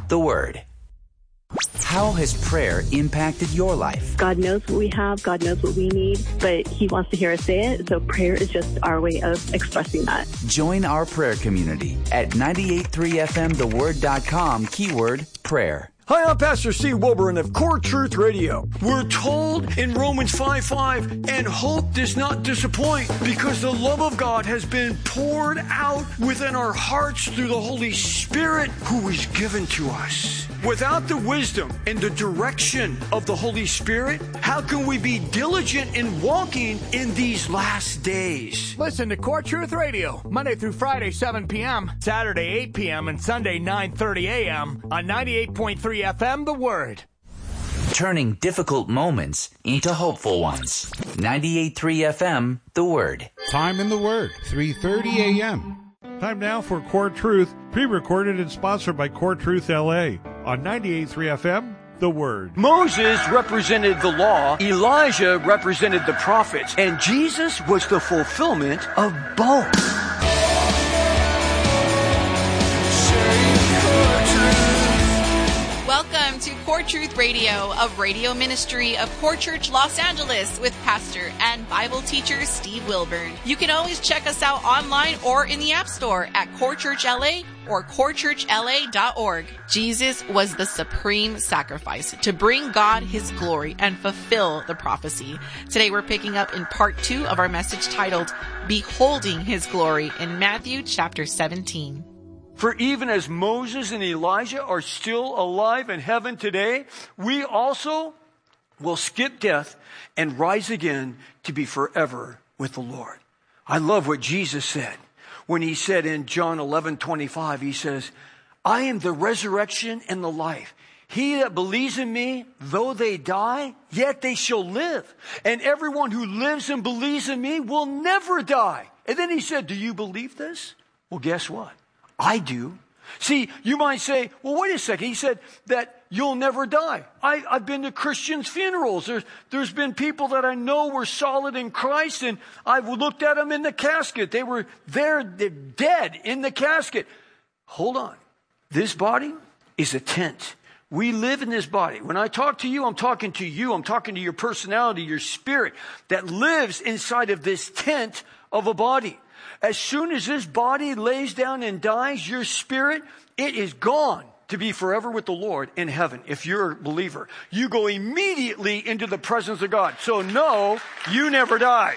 the Word. How has prayer impacted your life? God knows what we have. God knows what we need, but He wants to hear us say it. So prayer is just our way of expressing that. Join our prayer community at 983fmtheword.com, keyword prayer. Hi, I'm Pastor Steve Wilburn of Core Truth Radio. We're told in Romans 5:5, and hope does not disappoint because the love of God has been poured out within our hearts through the Holy Spirit who is given to us. Without the wisdom and the direction of the Holy Spirit, how can we be diligent in walking in these last days? Listen to Core Truth Radio, Monday through Friday, 7 p.m., Saturday, 8 p.m., and Sunday, 9:30 a.m. on 98.3 FM, The Word. Turning difficult moments into hopeful ones. 98.3 FM, The Word. Time in the Word, 3:30 a.m. Time now for Core Truth, pre-recorded and sponsored by Core Truth LA on 98.3 FM, The Word. Moses represented the law, Elijah represented the prophets, and Jesus was the fulfillment of both. Welcome to Core Truth Radio, a radio ministry of Core Church Los Angeles with pastor and Bible teacher Steve Wilburn. You can always check us out online or in the App Store at Core Church LA or corechurchla.org. Jesus was the supreme sacrifice to bring God His glory and fulfill the prophecy. Today we're picking up in part 2 of our message titled, Beholding His Glory in Matthew chapter 17. For even as Moses and Elijah are still alive in heaven today, we also will skip death and rise again to be forever with the Lord. I love what Jesus said when He said in John 11:25, He says, I am the resurrection and the life. He that believes in me, though they die, yet they shall live. And everyone who lives and believes in me will never die. And then He said, do you believe this? Well, guess what? I do. See, you might say, well, wait a second. He said that you'll never die. I've been to Christians' funerals. There's been people that I know were solid in Christ, and I've looked at them in the casket. They were there, they're dead in the casket. Hold on. This body is a tent. We live in this body. When I talk to you, I'm talking to you. I'm talking to your personality, your spirit that lives inside of this tent of a body. As soon as this body lays down and dies, your spirit, it is gone to be forever with the Lord in heaven. If you're a believer, you go immediately into the presence of God. So no, you never die.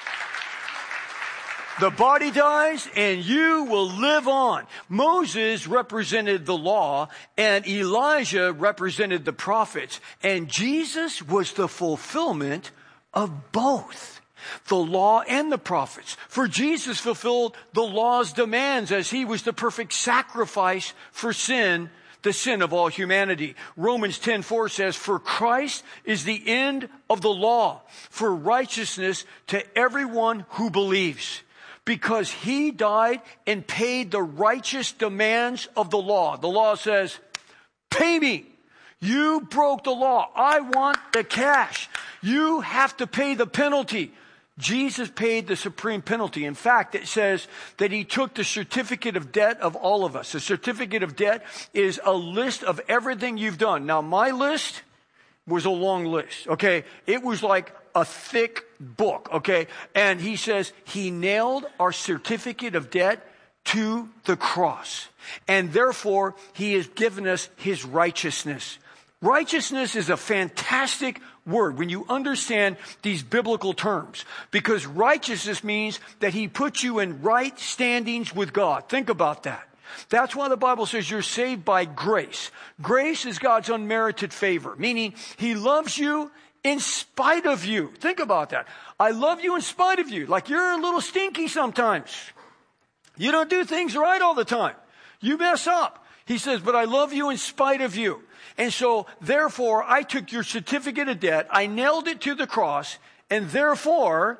The body dies and you will live on. Moses represented the law and Elijah represented the prophets. And Jesus was the fulfillment of both. The law and the prophets. For Jesus fulfilled the law's demands as He was the perfect sacrifice for sin, the sin of all humanity. Romans 10:4 says, for Christ is the end of the law for righteousness to everyone who believes. Because He died and paid the righteous demands of the law. The law says, pay me. You broke the law. I want the cash. You have to pay the penalty. Jesus paid the supreme penalty. In fact, it says that He took the certificate of debt of all of us. The certificate of debt is a list of everything you've done. Now, my list was a long list, okay? It was like a thick book, okay? And He says He nailed our certificate of debt to the cross. And therefore, He has given us His righteousness. Righteousness is a fantastic word when you understand these biblical terms, because righteousness means that He puts you in right standings with God. Think about that. That's why the Bible says you're saved by grace. Grace is God's unmerited favor, meaning He loves you in spite of you. Think about that. I love you in spite of you. Like you're a little stinky sometimes. You don't do things right all the time. You mess up. He says, but I love you in spite of you. And so, therefore, I took your certificate of debt, I nailed it to the cross, and therefore,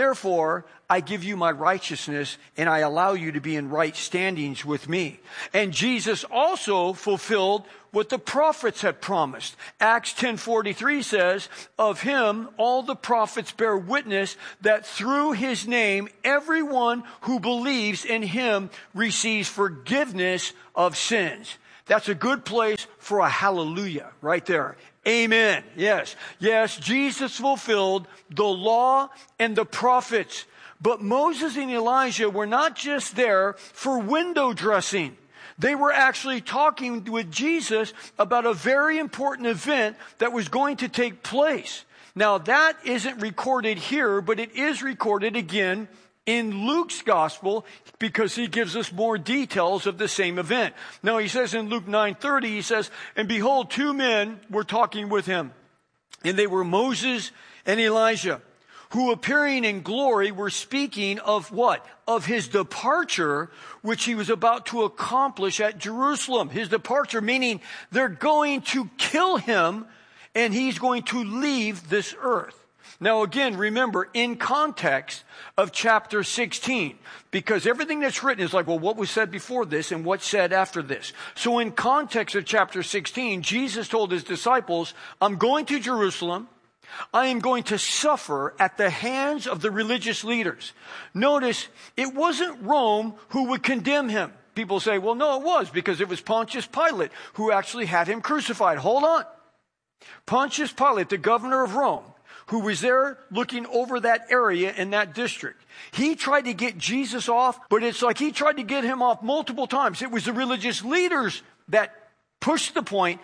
I give you my righteousness, and I allow you to be in right standings with me. And Jesus also fulfilled what the prophets had promised. Acts 10:43 says, of Him all the prophets bear witness that through His name everyone who believes in Him receives forgiveness of sins. That's a good place for a hallelujah right there. Amen. Yes. Yes, Jesus fulfilled the law and the prophets. But Moses and Elijah were not just there for window dressing. They were actually talking with Jesus about a very important event that was going to take place. Now, that isn't recorded here, but it is recorded again in Luke's gospel because he gives us more details of the same event. Now, he says in Luke 9:30, he says, "And behold, two men were talking with him, and they were Moses and Elijah, who appearing in glory were speaking of what? Of his departure, which he was about to accomplish at Jerusalem." His departure, meaning they're going to kill him and he's going to leave this earth. Now again, remember, in context of chapter 16, because everything that's written is like, well, what was said before this and what's said after this? So in context of chapter 16, Jesus told his disciples, I'm going to Jerusalem. I am going to suffer at the hands of the religious leaders. Notice, it wasn't Rome who would condemn him. People say, well, no, it was, because it was Pontius Pilate who actually had him crucified. Hold on. Pontius Pilate, the governor of Rome, who was there looking over that area in that district, he tried to get Jesus off, but it's like he tried to get him off multiple times. It was the religious leaders that pushed the point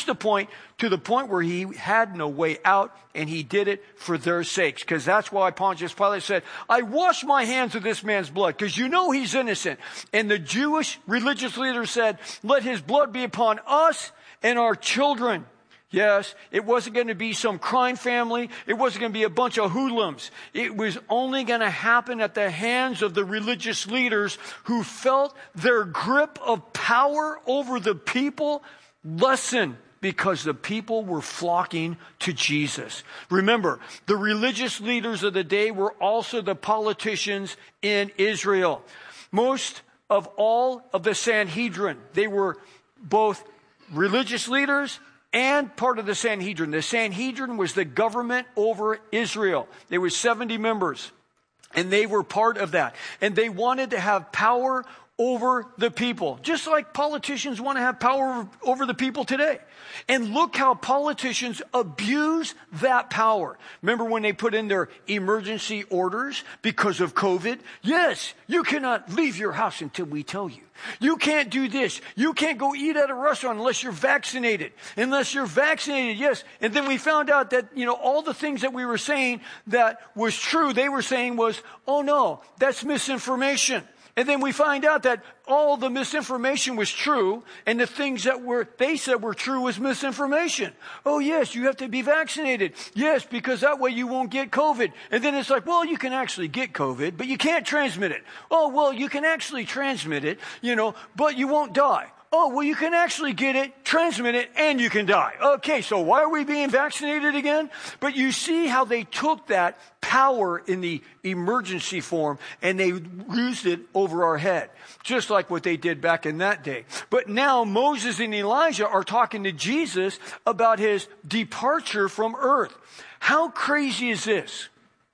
to the point where he had no way out, and he did it for their sakes. Because that's why Pontius Pilate said, I wash my hands of this man's blood, because you know he's innocent. And the Jewish religious leaders said, let his blood be upon us and our children. Yes, it wasn't going to be some crime family. It wasn't going to be a bunch of hoodlums. It was only going to happen at the hands of the religious leaders who felt their grip of power over the people lessen because the people were flocking to Jesus. Remember, the religious leaders of the day were also the politicians in Israel. Most of all of the Sanhedrin, they were both religious leaders and part of the Sanhedrin. The Sanhedrin was the government over Israel. There were 70 members, and they were part of that. And they wanted to have power over the people, just like politicians want to have power over the people today. And look how politicians abuse that power. Remember when they put in their emergency orders because of COVID? Yes, you cannot leave your house until we tell you. You can't do this. You can't go eat at a restaurant unless you're vaccinated. Unless you're vaccinated, yes. And then we found out that, all the things that we were saying that was true, they were saying was, oh no, that's misinformation. And then we find out that all the misinformation was true, and the things that they said were true was misinformation. Oh yes, you have to be vaccinated. Yes, because that way you won't get COVID. And then it's like, well, you can actually get COVID, but you can't transmit it. Oh, well, you can actually transmit it, but you won't die. Oh, well, you can actually get it, transmit it, and you can die. Okay, so why are we being vaccinated again? But you see how they took that power in the emergency form and they used it over our head, just like what they did back in that day. But now Moses and Elijah are talking to Jesus about his departure from earth. How crazy is this?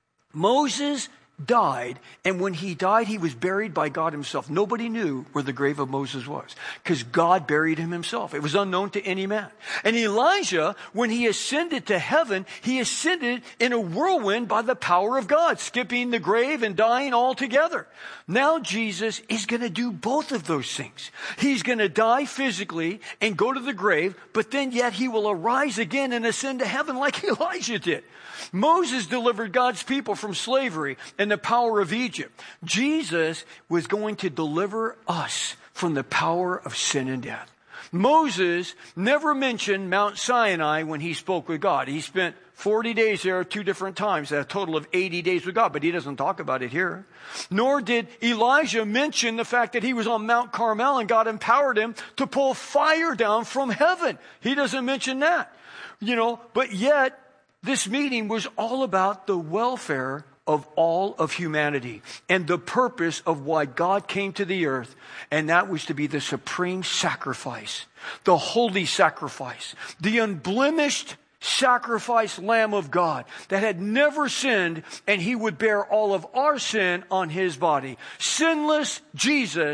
Moses died, and when he died, he was buried by God himself. Nobody knew where the grave of Moses was because God buried him himself. It was unknown to any man. And Elijah, when he ascended to heaven, he ascended in a whirlwind by the power of God, skipping the grave and dying altogether. Now Jesus is going to do both of those things. He's going to die physically and go to the grave, but then yet he will arise again and ascend to heaven like Elijah did. Moses delivered God's people from slavery and the power of Egypt. Jesus was going to deliver us from the power of sin and death. Moses never mentioned Mount Sinai when he spoke with God. He spent 40 days there 2 different times, a total of 80 days with God, but he doesn't talk about it here. Nor did Elijah mention the fact that he was on Mount Carmel and God empowered him to pull fire down from heaven. He doesn't mention that. But yet this meeting was all about the welfare of all of humanity and the purpose of why God came to the earth, and that was to be the supreme sacrifice, the holy sacrifice, the unblemished sacrifice Lamb of God that had never sinned, and he would bear all of our sin on his body. Sinless Jesus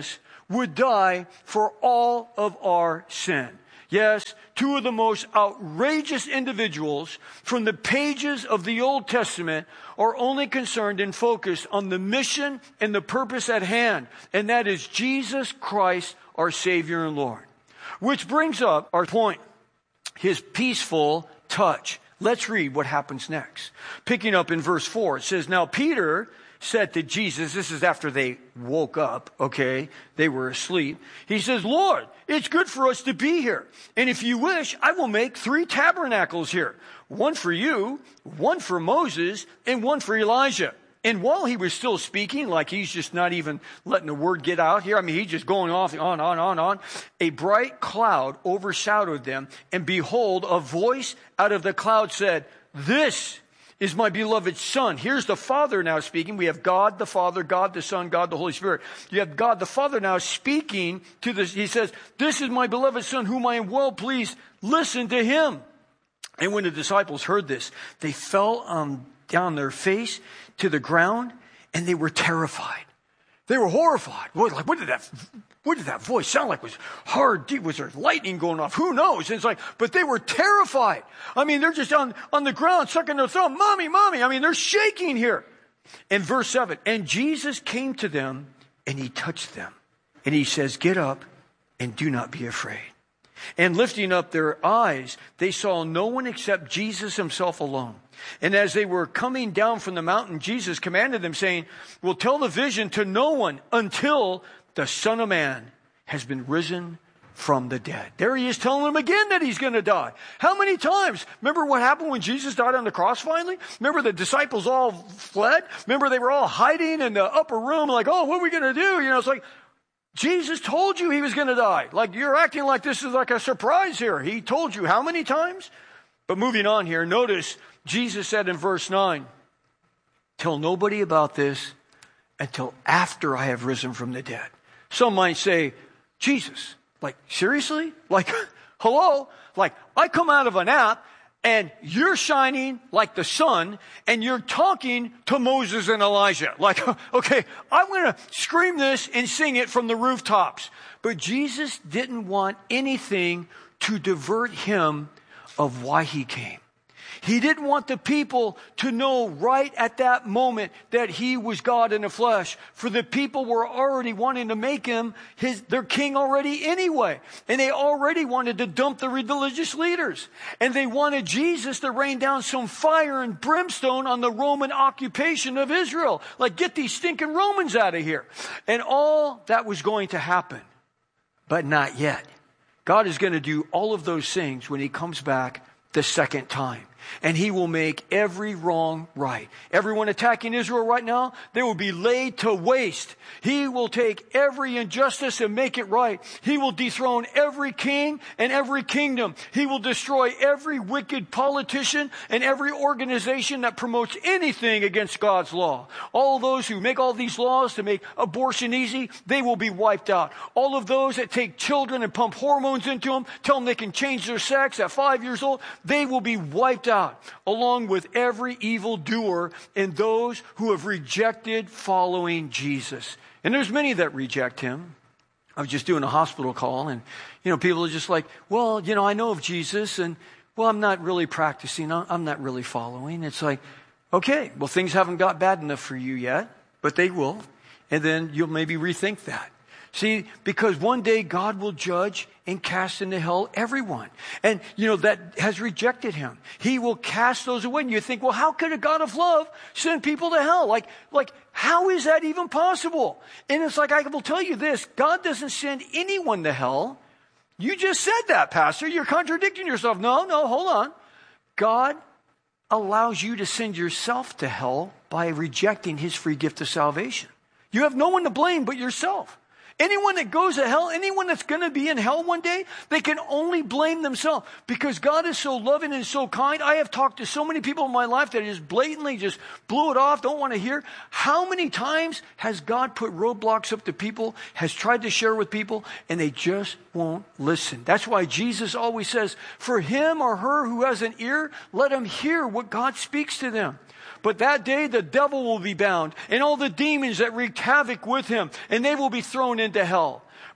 would die for all of our sin. Yes, two of the most outrageous individuals from the pages of the Old Testament are only concerned and focused on the mission and the purpose at hand, and that is Jesus Christ, our Savior and Lord. Which brings up our point, his peaceful touch. Let's read what happens next. Picking up in verse 4, it says, "Now Peter said to Jesus," this is after they woke up, okay? They were asleep. He says, "Lord, it's good for us to be here. And if you wish, I will make 3 tabernacles here. One for you, one for Moses, and one for Elijah." And while he was still speaking, like he's just not even letting the word get out here. I mean, he's just going off on. A bright cloud overshadowed them. And behold, a voice out of the cloud said, "This is my beloved Son." Here's the Father now speaking. We have God the Father, God the Son, God the Holy Spirit. You have God the Father now speaking to this. He says, "This is my beloved Son, whom I am well pleased. Listen to him." And when the disciples heard this, they fell down their face to the ground, and they were terrified. They were horrified. What did that voice sound like? Was hard, deep? Was there lightning going off? Who knows? And it's like, but they were terrified. I mean, they're just on the ground, sucking their thumb. Mommy. I mean, they're shaking here. In verse 7, "And Jesus came to them, and he touched them. And he says, 'Get up, and do not be afraid.' And lifting up their eyes, they saw no one except Jesus himself alone. And as they were coming down from the mountain, Jesus commanded them, saying, 'Well, tell the vision to no one until the Son of Man has been risen from the dead.'" There he is telling them again that he's going to die. How many times? Remember what happened when Jesus died on the cross finally? Remember the disciples all fled? Remember they were all hiding in the upper room like, "Oh, what are we going to do?" You know, it's like, Jesus told you he was going to die. Like, you're acting like this is like a surprise here. He told you how many times? But moving on here, notice Jesus said in verse 9, "Tell nobody about this until after I have risen from the dead." Some might say, "Jesus, like, seriously? Like, hello? Like, I come out of a nap, and you're shining like the sun, and you're talking to Moses and Elijah. Like, okay, I'm going to scream this and sing it from the rooftops." But Jesus didn't want anything to divert him of why he came. He didn't want the people to know right at that moment that he was God in the flesh. For the people were already wanting to make him their king already anyway. And they already wanted to dump the religious leaders. And they wanted Jesus to rain down some fire and brimstone on the Roman occupation of Israel. Like, get these stinking Romans out of here. And all that was going to happen. But not yet. God is going to do all of those things when he comes back the second time. And he will make every wrong right. Everyone attacking Israel right now, they will be laid to waste. He will take every injustice and make it right. He will dethrone every king and every kingdom. He will destroy every wicked politician and every organization that promotes anything against God's law. All those who make all these laws to make abortion easy, they will be wiped out. All of those that take children and pump hormones into them, tell them they can change their sex at 5 years old, they will be wiped out. Along with every evildoer and those who have rejected following Jesus. And there's many that reject him. I was just doing a hospital call, and people are just like, "Well, I know of Jesus, and well, I'm not really practicing. I'm not really following." It's like, okay, well, things haven't got bad enough for you yet, but they will. And then you'll maybe rethink that. See, because one day God will judge and cast into hell everyone. And, that has rejected him. He will cast those away. And you think, well, how could a God of love send people to hell? Like, how is that even possible? And it's like, I will tell you this, God doesn't send anyone to hell. You just said that, Pastor. You're contradicting yourself. No, hold on. God allows you to send yourself to hell by rejecting his free gift of salvation. You have no one to blame but yourself. Anyone that goes to hell, anyone that's going to be in hell one day, they can only blame themselves because God is so loving and so kind. I have talked to so many people in my life that just blatantly just blew it off, don't want to hear. How many times has God put roadblocks up to people, has tried to share with people, and they just won't listen? That's why Jesus always says, for him or her who has an ear, let him hear what God speaks to them. But that day the devil will be bound and all the demons that wreaked havoc with him, and they will be thrown into hell.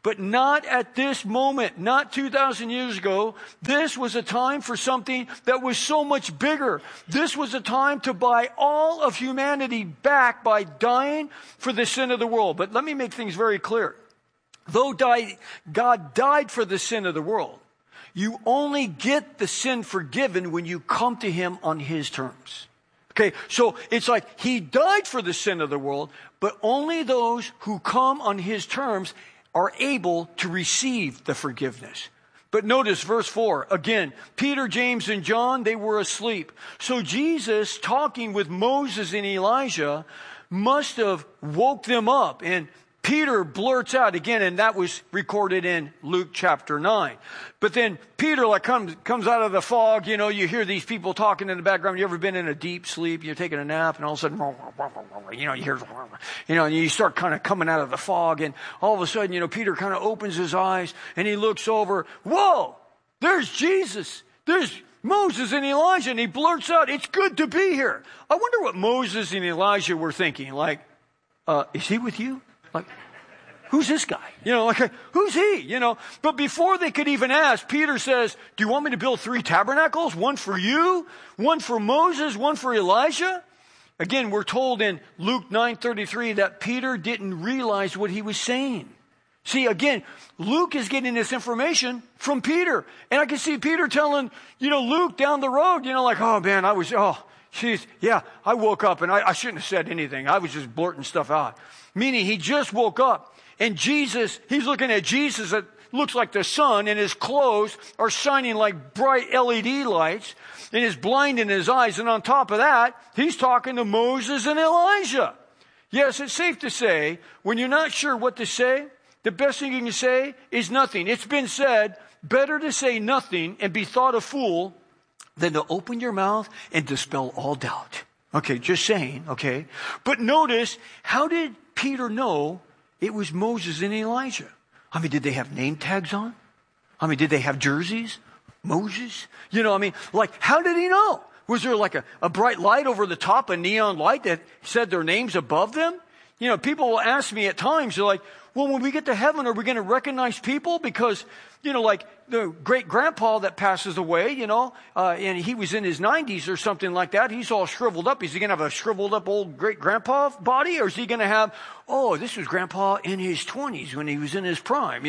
but not at this moment, not 2,000 years ago. This was a time for something that was so much bigger. This was a time to buy all of humanity back by dying for the sin of the world. But let me make things very clear. Though God died for the sin of the world, you only get the sin forgiven when you come to him on his terms. Okay, so it's like he died for the sin of the world, but only those who come on his terms are able to receive the forgiveness. But notice verse 4, again, Peter, James, and John, they were asleep. So Jesus, talking with Moses and Elijah, must have woke them up. And Peter blurts out again, and that was recorded in Luke chapter 9. But then Peter comes out of the fog. You know, you hear these people talking in the background. You ever been in a deep sleep? You're taking a nap, and all of a sudden, you hear, and you start kind of coming out of the fog, and all of a sudden, Peter kind of opens his eyes, and he looks over. Whoa! There's Jesus. There's Moses and Elijah, and he blurts out, "It's good to be here." I wonder what Moses and Elijah were thinking. Like, is he with you? Like, who's this guy? Who's he? But before they could even ask, Peter says, "Do you want me to build 3 tabernacles? One for you, one for Moses, one for Elijah?" Again, we're told in Luke 9:33 that Peter didn't realize what he was saying. See, again, Luke is getting this information from Peter. And I can see Peter telling, Luke down the road, "Oh man, I woke up and I shouldn't have said anything. I was just blurting stuff out." Meaning he just woke up, and Jesus, he's looking at Jesus that looks like the sun, and his clothes are shining like bright LED lights, and is blind in his eyes. And on top of that, he's talking to Moses and Elijah. Yes, it's safe to say, when you're not sure what to say, the best thing you can say is nothing. It's been said, better to say nothing and be thought a fool than to open your mouth and dispel all doubt. Okay, just saying, okay. But notice, how did Peter know it was Moses and Elijah? Did they have name tags on? Did they have jerseys? Moses? How did he know? Was there like a bright light over the top, a neon light that said their names above them? People will ask me at times, they're like, "Well, when we get to heaven, are we going to recognize people?" Because, like the great-grandpa that passes away, and he was in his 90s or something like that. He's all shriveled up. Is he going to have a shriveled up old great-grandpa body? Or is he going to have, this was grandpa in his 20s when he was in his prime,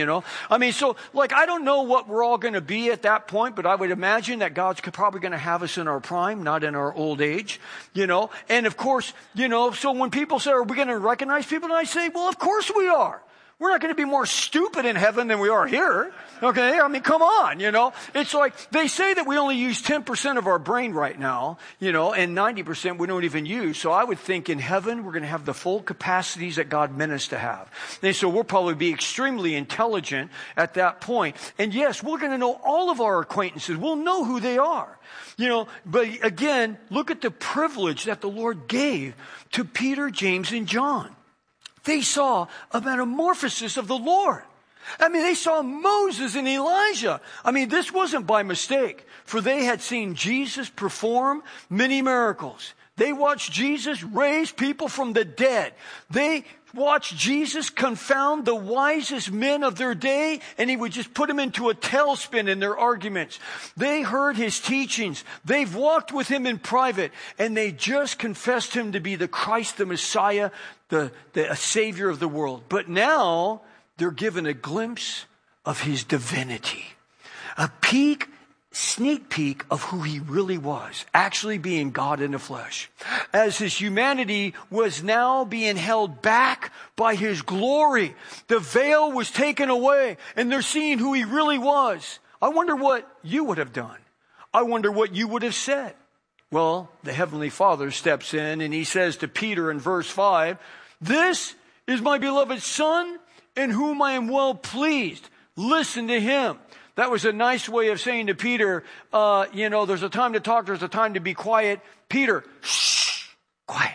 I don't know what we're all going to be at that point, but I would imagine that God's probably going to have us in our prime, not in our old age, And of course, so when people say, "Are we going to recognize people?" And I say, well, of course we are. We're not going to be more stupid in heaven than we are here. Okay? Come on, It's like they say that we only use 10% of our brain right now, and 90% we don't even use. So I would think in heaven we're going to have the full capacities that God meant us to have. And so we'll probably be extremely intelligent at that point. And yes, we're going to know all of our acquaintances. We'll know who they are. But again, look at the privilege that the Lord gave to Peter, James, and John. They saw a metamorphosis of the Lord. They saw Moses and Elijah. This wasn't by mistake, for they had seen Jesus perform many miracles. They watched Jesus raise people from the dead. They watched Jesus confound the wisest men of their day, and he would just put them into a tailspin in their arguments. They heard his teachings. They've walked with him in private, and they just confessed him to be the Christ, the Messiah, the Savior of the world. But now they're given a glimpse of his divinity, a sneak peek of who he really was, actually being God in the flesh. As his humanity was now being held back by his glory, the veil was taken away, and they're seeing who he really was. I wonder what you would have done. I wonder what you would have said. Well, the Heavenly Father steps in and he says to Peter in verse 5, "This is my beloved Son, in whom I am well pleased. Listen to him." That was a nice way of saying to Peter, there's a time to talk, there's a time to be quiet. Peter, shh, quiet.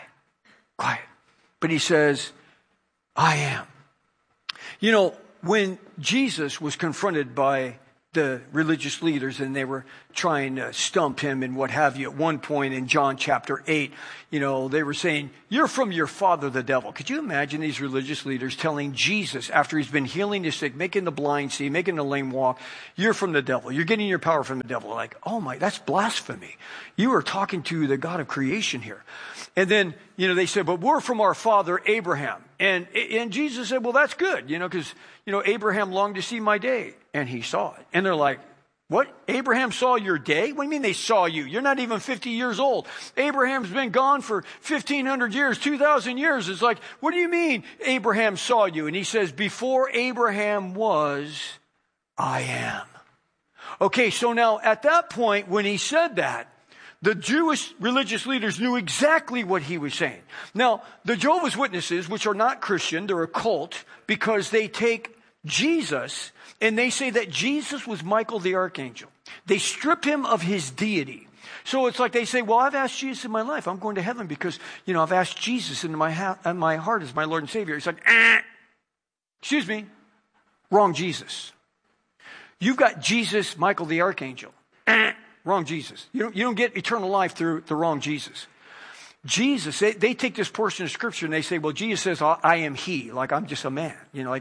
But he says, "I am." When Jesus was confronted by the religious leaders, and they were trying to stump him and what have you. At one point in John chapter 8, they were saying, "You're from your father, the devil." Could you imagine these religious leaders telling Jesus, after he's been healing the sick, making the blind see, making the lame walk, "You're from the devil. You're getting your power from the devil." Like, oh my, that's blasphemy. You are talking to the God of creation here. And then, they said, "But we're from our father Abraham." And Jesus said, "Well, that's good, because, Abraham longed to see my day, and he saw it." And they're like, "What? Abraham saw your day? What do you mean they saw you? You're not even 50 years old. Abraham's been gone for 1,500 years, 2,000 years. It's like, what do you mean Abraham saw you?" And he says, "Before Abraham was, I am." Okay, so now at that point, when he said that, the Jewish religious leaders knew exactly what he was saying. Now, the Jehovah's Witnesses, which are not Christian, they're a cult, because they take Jesus and they say that Jesus was Michael the archangel. They strip him of his deity. So it's like they say, "Well, I've asked Jesus in my life. I'm going to heaven because, I've asked Jesus into my heart as my Lord and Savior." It's like, excuse me, wrong Jesus. You've got Jesus, Michael the archangel. Wrong Jesus. You don't get eternal life through the wrong Jesus. Jesus, they take this portion of Scripture and they say, "Well, Jesus says, I am He, like I'm just a man."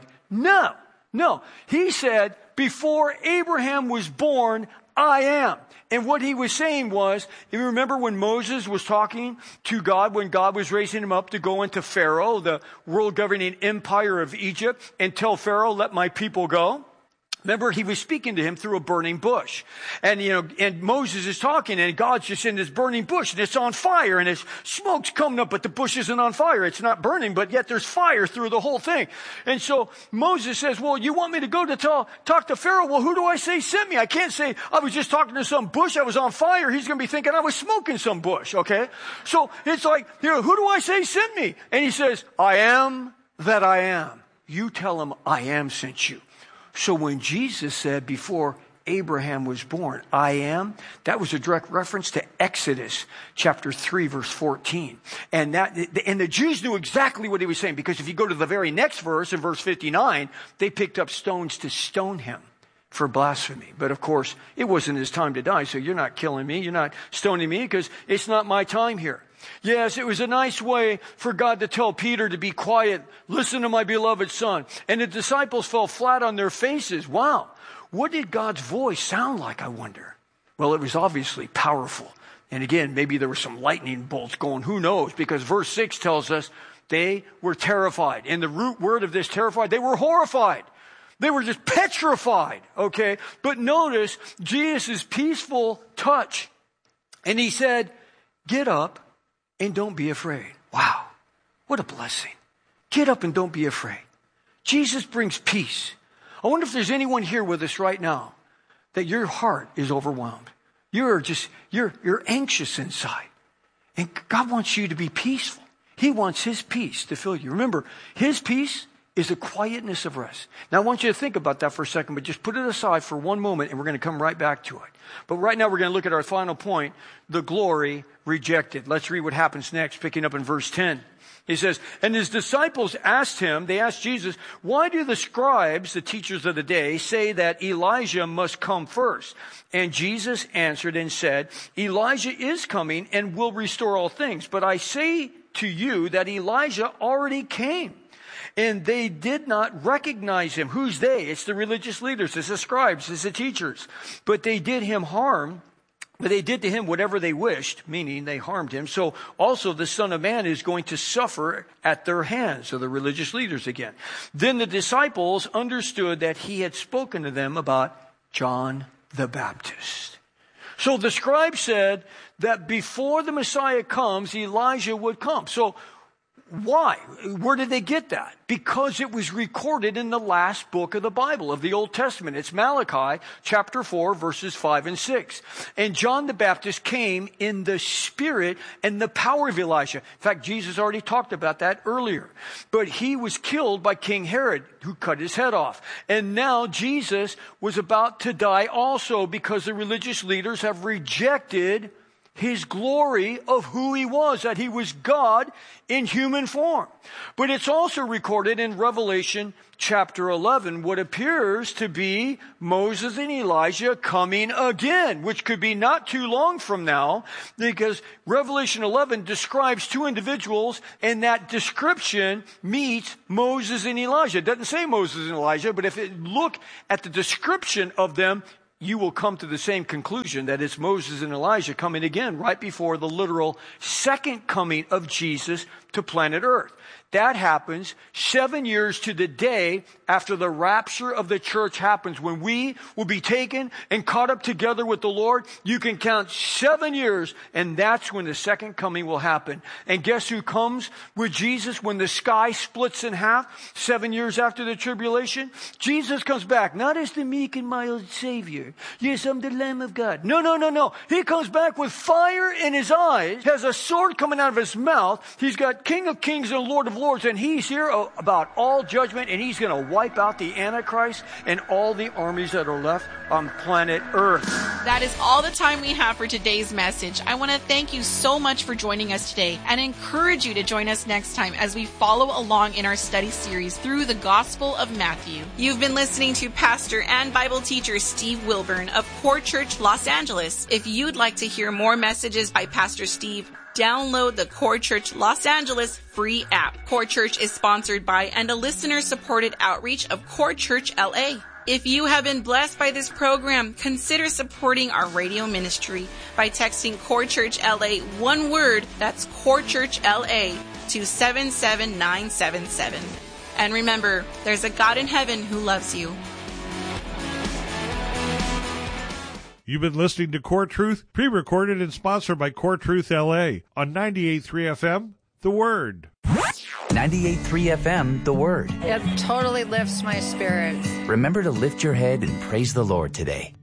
No. He said, "Before Abraham was born, I am." And what he was saying was, if you remember when Moses was talking to God, when God was raising him up to go into Pharaoh, the world governing empire of Egypt, and tell Pharaoh, "Let my people go." Remember, he was speaking to him through a burning bush. And, and Moses is talking, and God's just in this burning bush, and it's on fire, and it's smoke's coming up, but the bush isn't on fire. It's not burning, but yet there's fire through the whole thing. And so Moses says, "Well, you want me to go to talk to Pharaoh? Well, who do I say sent me? I can't say I was just talking to some bush. I was on fire. He's going to be thinking I was smoking some bush, okay? So it's like, who do I say sent me?" And he says, "I am that I am." You tell him, "I am sent you." So when Jesus said, "Before Abraham was born, I am," that was a direct reference to Exodus chapter 3, verse 14. And the Jews knew exactly what he was saying, because if you go to the very next verse, in verse 59, they picked up stones to stone him for blasphemy. But of course, it wasn't his time to die, so you're not killing me, you're not stoning me, because it's not my time here. Yes, it was a nice way for God to tell Peter to be quiet. "Listen to my beloved son." And the disciples fell flat on their faces. Wow. What did God's voice sound like, I wonder? Well, it was obviously powerful. And again, maybe there were some lightning bolts going. Who knows? Because verse 6 tells us they were terrified. And the root word of this terrified, they were horrified. They were just petrified. Okay. But notice Jesus' peaceful touch. And he said, "Get up and don't be afraid." Wow, what a blessing. Get up and don't be afraid. Jesus brings peace. I wonder if there's anyone here with us right now that your heart is overwhelmed. You're anxious inside. And God wants you to be peaceful. He wants His peace to fill you. Remember, His peace is a quietness of rest. Now, I want you to think about that for a second, but just put it aside for one moment, and we're going to come right back to it. But right now, we're going to look at our final point, the glory rejected. Let's read what happens next, picking up in verse 10. He says, "And his disciples asked Jesus, 'Why do the scribes, the teachers of the day, say that Elijah must come first?' And Jesus answered and said, 'Elijah is coming and will restore all things. But I say to you that Elijah already came, and they did not recognize him.'" Who's they? It's the religious leaders, it's the scribes, it's the teachers. "But they did him harm. But they did to him whatever they wished," meaning they harmed him. "So also the Son of Man is going to suffer at their hands." So the religious leaders again. "Then the disciples understood that he had spoken to them about John the Baptist." So the scribe said that before the Messiah comes, Elijah would come. So why? Where did they get that? Because it was recorded in the last book of the Bible, of the Old Testament. It's Malachi chapter 4, verses 5 and 6. "And John the Baptist came in the spirit and the power of Elijah." In fact, Jesus already talked about that earlier. "But he was killed by King Herod, who cut his head off." And now Jesus was about to die also, because the religious leaders have rejected his glory of who he was, that he was God in human form. But it's also recorded in Revelation chapter 11, what appears to be Moses and Elijah coming again, which could be not too long from now, because Revelation 11 describes two individuals, and that description meets Moses and Elijah. It doesn't say Moses and Elijah, but if you look at the description of them, you will come to the same conclusion, that it's Moses and Elijah coming again right before the literal second coming of Jesus to planet Earth. That happens 7 years to the day after the rapture of the church happens, when we will be taken and caught up together with the Lord. You can count 7 years, and that's when the second coming will happen. And guess who comes with Jesus when the sky splits in half 7 years after the tribulation? Jesus comes back, not as the meek and mild Savior. Yes, I'm the Lamb of God. No. He comes back with fire in his eyes, has a sword coming out of his mouth. He's got King of Kings and Lord of Lords, and he's here about all judgment, and he's going to wipe out the Antichrist and all the armies that are left on planet Earth. That is all the time we have for today's message. I want to thank you so much for joining us today and encourage you to join us next time as we follow along in our study series through the Gospel of Matthew. You've been listening to Pastor and Bible teacher Steve Wilburn of Core Church Los Angeles. If you'd like to hear more messages by Pastor Steve, download the Core Church Los Angeles free app. Core Church is sponsored by and a listener-supported outreach of Core Church LA. If you have been blessed by this program, consider supporting our radio ministry by texting Core Church LA, one word, that's Core Church LA, to 77977. And remember, there's a God in heaven who loves you. You've been listening to Core Truth, pre-recorded and sponsored by Core Truth LA on 98.3 FM, The Word. 98.3 FM, The Word. It totally lifts my spirits. Remember to lift your head and praise the Lord today.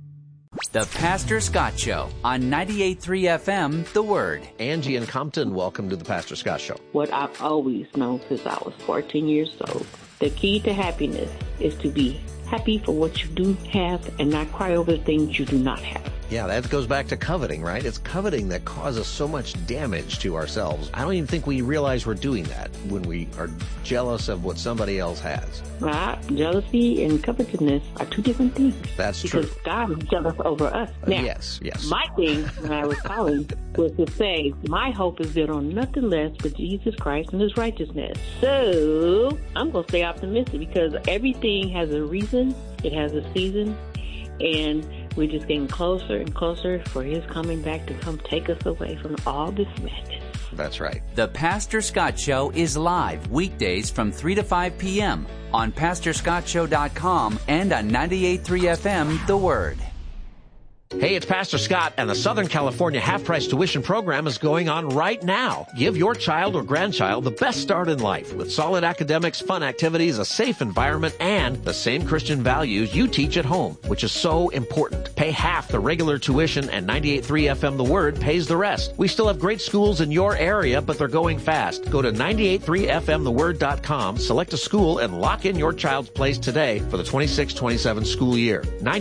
The Pastor Scott Show on 98.3 FM, The Word. Angie in Compton, welcome to the Pastor Scott Show. What I've always known since I was 14 years old, the key to happiness is to be happy for what you do have and not cry over the things you do not have. Yeah, that goes back to coveting, right? It's coveting that causes so much damage to ourselves. I don't even think we realize we're doing that when we are jealous of what somebody else has. Well, jealousy and covetousness are two different things. That's true. Because God is jealous over us. Now, yes. My thing when I was calling was to say, my hope is built on nothing less but Jesus Christ and His righteousness. So I'm going to stay optimistic because everything has a reason. It has a season. And we're just getting closer and closer for His coming back to come take us away from all this madness. That's right. The Pastor Scott Show is live weekdays from 3 to 5 p.m. on PastorScottShow.com and on 98.3 FM, The Word. Hey, it's Pastor Scott, and the Southern California half-price tuition program is going on right now. Give your child or grandchild the best start in life with solid academics, fun activities, a safe environment, and the same Christian values you teach at home, which is so important. Pay half the regular tuition, and 98.3 FM The Word pays the rest. We still have great schools in your area, but they're going fast. Go to 98.3fmtheword.com, select a school, and lock in your child's place today for the 26-27 school year.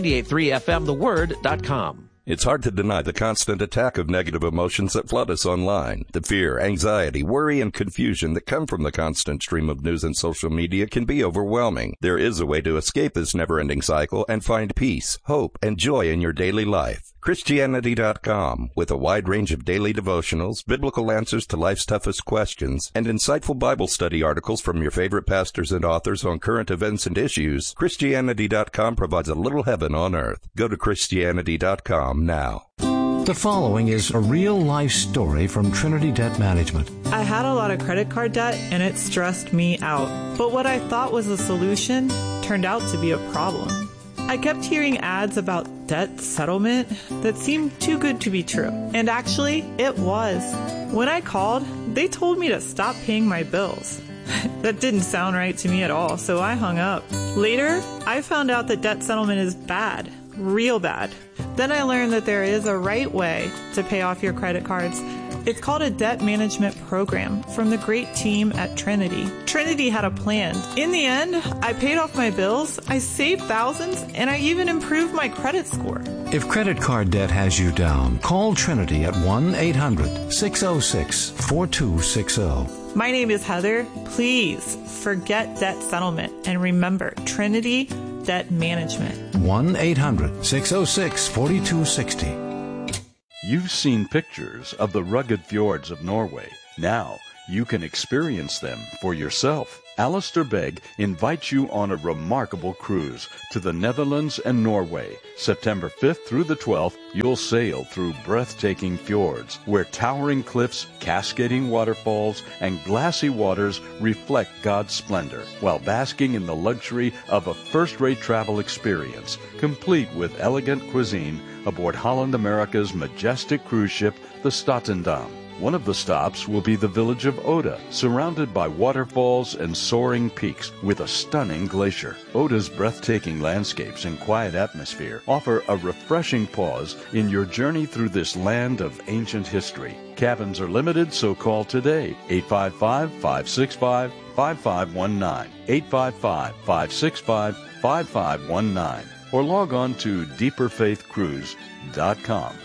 98.3fmtheword.com. It's hard to deny the constant attack of negative emotions that flood us online. The fear, anxiety, worry, and confusion that come from the constant stream of news and social media can be overwhelming. There is a way to escape this never-ending cycle and find peace, hope, and joy in your daily life. Christianity.com, with a wide range of daily devotionals, biblical answers to life's toughest questions, and insightful Bible study articles from your favorite pastors and authors on current events and issues, Christianity.com provides a little heaven on earth. Go to Christianity.com now. The following is a real-life story from Trinity Debt Management. I had a lot of credit card debt, and it stressed me out. But what I thought was a solution turned out to be a problem. I kept hearing ads about debt settlement that seemed too good to be true. And actually, it was. When I called, they told me to stop paying my bills. That didn't sound right to me at all, so I hung up. Later, I found out that debt settlement is bad, real bad. Then I learned that there is a right way to pay off your credit cards It's called a debt management program from the great team at Trinity. Trinity had a plan. In the end, I paid off my bills, I saved thousands, and I even improved my credit score. If credit card debt has you down, call Trinity at 1-800-606-4260. My name is Heather. Please forget debt settlement and remember Trinity Debt Management. 1-800-606-4260. You've seen pictures of the rugged fjords of Norway. Now you can experience them for yourself. Alistair Begg invites you on a remarkable cruise to the Netherlands and Norway. September 5th through the 12th, you'll sail through breathtaking fjords where towering cliffs, cascading waterfalls, and glassy waters reflect God's splendor, while basking in the luxury of a first-rate travel experience, complete with elegant cuisine aboard Holland America's majestic cruise ship, the Statendam. One of the stops will be the village of Oda, surrounded by waterfalls and soaring peaks with a stunning glacier. Oda's breathtaking landscapes and quiet atmosphere offer a refreshing pause in your journey through this land of ancient history. Cabins are limited, so call today, 855-565-5519, 855-565-5519, or log on to deeperfaithcruise.com.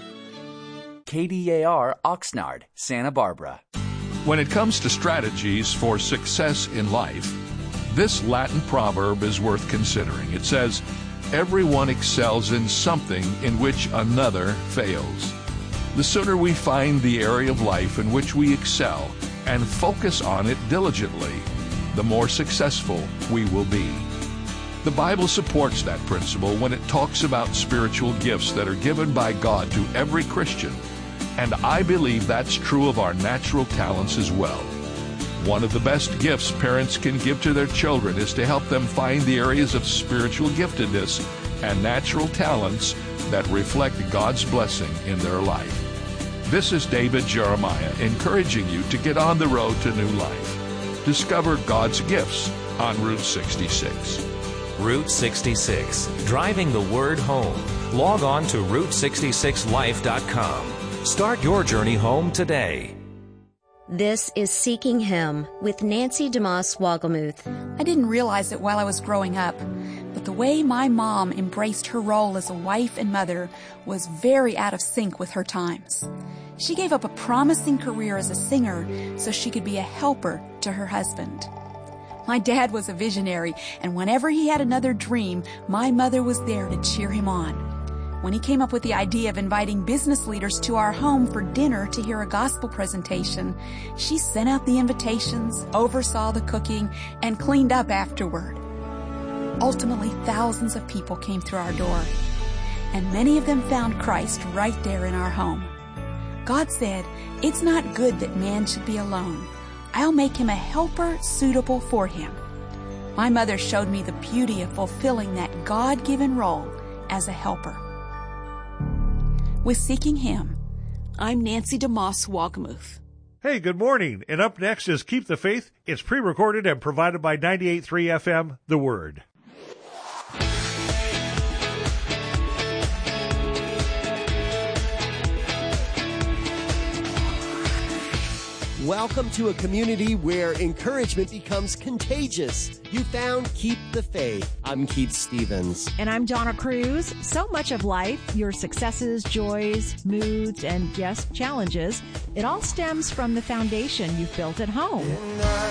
KDAR Oxnard, Santa Barbara. When it comes to strategies for success in life, this Latin proverb is worth considering. It says, "Everyone excels in something in which another fails." The sooner we find the area of life in which we excel and focus on it diligently, the more successful we will be. The Bible supports that principle when it talks about spiritual gifts that are given by God to every Christian. And I believe that's true of our natural talents as well. One of the best gifts parents can give to their children is to help them find the areas of spiritual giftedness and natural talents that reflect God's blessing in their life. This is David Jeremiah encouraging you to get on the road to new life. Discover God's gifts on Route 66. Route 66, driving the word home. Log on to Route66Life.com. Start your journey home today. This is Seeking Him with Nancy DeMoss Wogelmuth. I didn't realize it while I was growing up, but the way my mom embraced her role as a wife and mother was very out of sync with her times. She gave up a promising career as a singer so she could be a helper to her husband. My dad was a visionary, and whenever he had another dream, my mother was there to cheer him on. When he came up with the idea of inviting business leaders to our home for dinner to hear a gospel presentation, she sent out the invitations, oversaw the cooking, and cleaned up afterward. Ultimately, thousands of people came through our door, and many of them found Christ right there in our home. God said, "It's not good that man should be alone. I'll make him a helper suitable for him." My mother showed me the beauty of fulfilling that God-given role as a helper. With Seeking Him, I'm Nancy DeMoss Wogelmuth. Hey, good morning. And up next is Keep the Faith. It's pre-recorded and provided by 98.3 FM, The Word. Welcome to a community where encouragement becomes contagious. You found Keep the Faith. I'm Keith Stevens. And I'm Donna Cruz. So much of life, your successes, joys, moods, and yes, challenges, it all stems from the foundation you've built at home.